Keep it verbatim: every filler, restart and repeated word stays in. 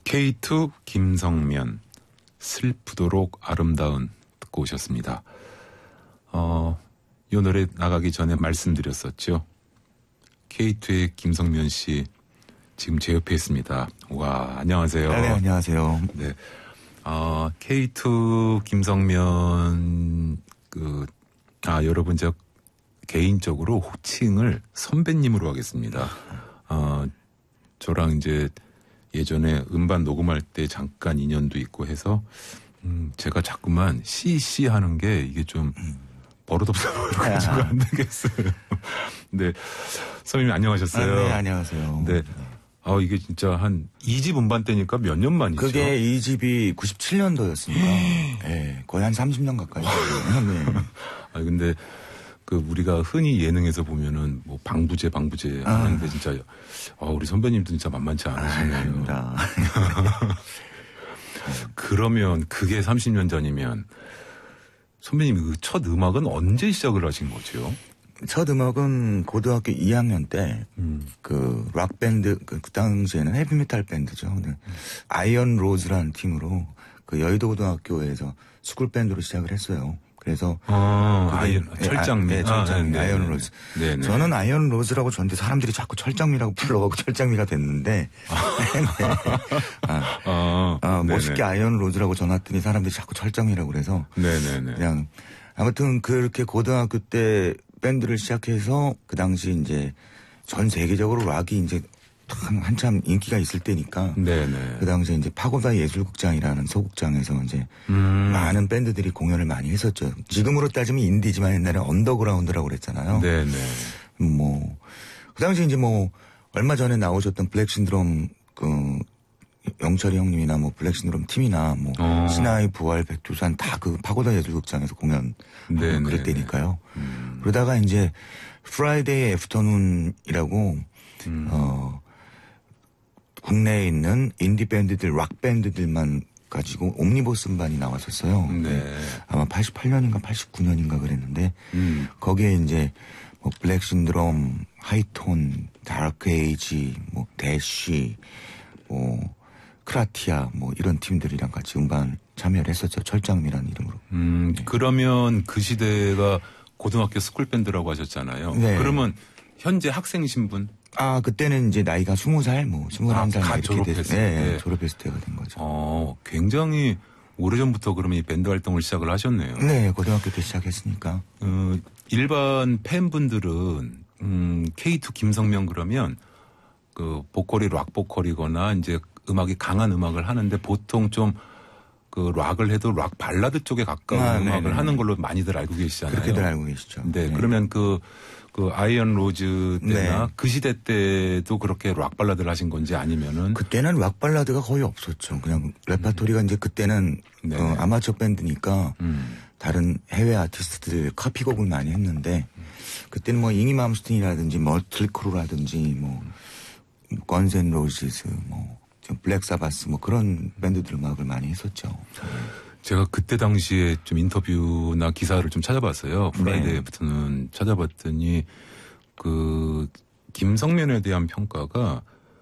케이투 김성면 슬프도록 아름다운 듣고 오셨습니다. 어, 이 노래 나가기 전에 말씀드렸었죠. 케이투의 김성면 씨 지금 제 옆에 있습니다. 와, 안녕하세요. 네, 안녕하세요. 네, 어, 케이투 김성면 그 아 여러분 저 개인적으로 호칭을 선배님으로 하겠습니다. 어, 저랑 이제 예전에 음반 녹음할 때 잠깐 인연도 있고 해서 음, 제가 자꾸만 씨씨 하는 게 이게 좀 음. 버릇없어 보여가지고 안 되겠어요. 네, 선배님 안녕하셨어요. 아, 네, 안녕하세요. 네, 아 이게 진짜 한 이 집 음반 때니까 몇 년 만이죠? 그게 이 집이 구십칠 년도였습니다. 네, 거의 한 삼십 년 가까이. 네. 아 근데 그 우리가 흔히 예능에서 보면은 뭐 방부제 방부제 아. 하는데 진짜 아 우리 선배님도 진짜 만만치 않으시네요. 아, 그러면 그게 삼십 년 전이면 선배님 그 첫 음악은 언제 시작을 하신 거죠? 첫 음악은 고등학교 이 학년 때, 음. 그, 락밴드, 그, 그 당시에는 헤비메탈 밴드죠. 네. 아이언 로즈라는 팀으로 그 여의도 고등학교에서 스쿨밴드로 시작을 했어요. 그래서. 아, 아이언, 철장미. 네, 철장미. 아, 네, 아이언 로즈. 네네. 저는 아이언 로즈라고 저한테 사람들이 자꾸 철장미라고 불러가고 철장미가 됐는데. 아, 아, 아, 멋있게 아이언 로즈라고 전화했더니 사람들이 자꾸 철장미라고 그래서. 네네네. 그냥, 아무튼 그렇게 고등학교 때 밴드를 시작해서 그 당시 이제 전 세계적으로 락이 이제 한참 인기가 있을 때니까 네네. 그 당시에 이제 파고다 예술극장이라는 소극장에서 이제 음. 많은 밴드들이 공연을 많이 했었죠. 지금으로 따지면 인디지만 옛날에 언더그라운드라고 그랬잖아요. 네네. 뭐 그 당시 이제 뭐 얼마 전에 나오셨던 블랙 신드롬 그 영철이 형님이나 뭐 블랙 신드롬 팀이나 뭐 어. 신하의 부활 백두산 다 그 파고다 예술극장에서 공연 그럴 때니까요. 음. 그러다가 이제 프라이데이 애프터눈이라고 음. 어 국내에 있는 인디 밴드들 락 밴드들만 가지고 옴니버스 음반이 나왔었어요. 네. 아마 팔십팔 년인가 팔십구 년인가 그랬는데 음. 거기에 이제 뭐 블랙 신드롬, 하이톤, 다크 에이지, 뭐 대쉬, 뭐 크라티아 뭐 이런 팀들이랑 같이 음반 참여를 했었죠. 철장미라는 이름으로. 음, 네. 그러면 그 시대가 고등학교 스쿨밴드라고 하셨잖아요. 네. 그러면 현재 학생 신분? 아, 그때는 이제 나이가 스무 살, 뭐 스물한 살 아, 졸업했을 때. 네, 졸업했을 때가 된 거죠. 어, 굉장히 오래전부터 그러면 이 밴드 활동을 시작을 하셨네요. 네, 고등학교 때 시작했으니까. 어, 일반 팬분들은 음, 케이투 김성면 그러면 그 보컬이 락 보컬이거나 이제 음악이 강한 음악을 하는데 보통 좀 그 락을 해도 락 발라드 쪽에 가까운 아, 음악을 네네. 하는 걸로 많이들 알고 계시잖아요. 그렇게들 알고 계시죠. 네, 네. 그러면 그, 그 아이언 로즈 때나 네. 그 시대 때도 그렇게 락 발라드를 하신 건지 아니면은 그때는 락 발라드가 거의 없었죠. 그냥 레파토리가 음. 이제 그때는 어, 아마추어 밴드니까 음. 다른 해외 아티스트들 카피곡을 많이 했는데 그때는 뭐 잉이 맘스틴이라든지 멀틀 크루라든지 뭐 건즈 앤 로지스 뭐 블랙 사바스 뭐 그런 밴드들 음악을 많이 했었죠. 제가 그때 당시에 좀 인터뷰나 기사를 좀 찾아봤어요. 프라이데이 애프터눈 찾아봤더니 그 김성면에 대한 평가가